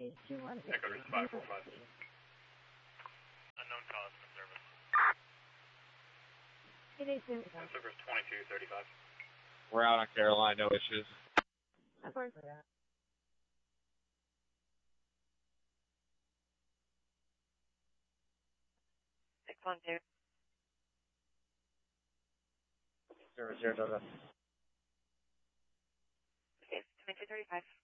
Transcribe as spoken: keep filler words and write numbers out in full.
two one. Echo Ridge five four five. Unknown cause for service. It is two. Service twenty-two thirty-five. We're out on Caroline, no issues. Of course we are. six one two. Zero zero Delta. Okay, twenty-two thirty-five.